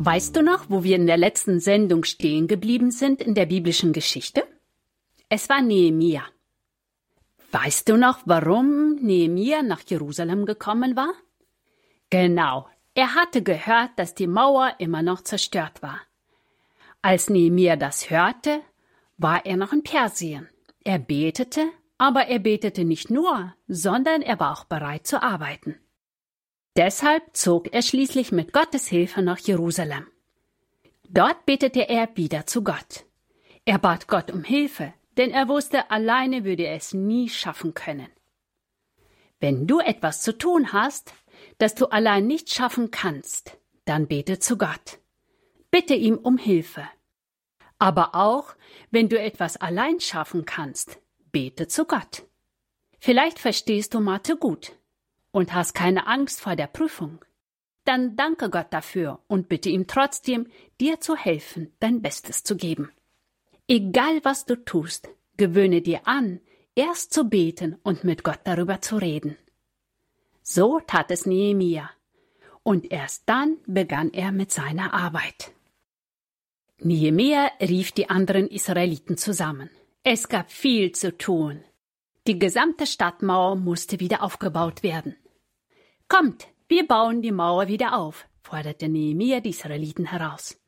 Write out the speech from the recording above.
Weißt du noch, wo wir in der letzten Sendung stehen geblieben sind in der biblischen Geschichte? Es war Nehemia. Weißt du noch, warum Nehemia nach Jerusalem gekommen war? Genau, er hatte gehört, dass die Mauer immer noch zerstört war. Als Nehemia das hörte, war er noch in Persien. Er betete, aber er betete nicht nur, sondern er war auch bereit zu arbeiten. Deshalb zog er schließlich mit Gottes Hilfe nach Jerusalem. Dort betete er wieder zu Gott. Er bat Gott um Hilfe, denn er wusste, alleine würde er es nie schaffen können. Wenn du etwas zu tun hast, das du allein nicht schaffen kannst, dann bete zu Gott. Bitte ihm um Hilfe. Aber auch, wenn du etwas allein schaffen kannst, bete zu Gott. Vielleicht verstehst du Mathe gut und hast keine Angst vor der Prüfung. Dann danke Gott dafür und bitte ihm trotzdem, dir zu helfen, dein Bestes zu geben. Egal was du tust, gewöhne dir an, erst zu beten und mit Gott darüber zu reden. So tat es Nehemia. Und erst dann begann er mit seiner Arbeit. Nehemia rief die anderen Israeliten zusammen. Es gab viel zu tun. Die gesamte Stadtmauer musste wieder aufgebaut werden. Kommt, wir bauen die Mauer wieder auf, forderte Nehemia die Israeliten heraus.